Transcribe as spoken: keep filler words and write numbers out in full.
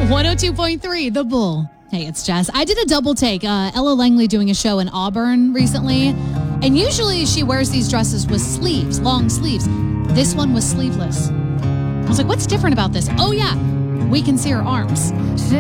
one oh two point three, The Bull. Hey, it's Jess. I did a double take. Uh, Ella Langley doing a show in Auburn recently. And usually she wears these dresses with sleeves, long sleeves. This one was sleeveless. I was like, what's different about this? Oh, yeah, we can see her arms.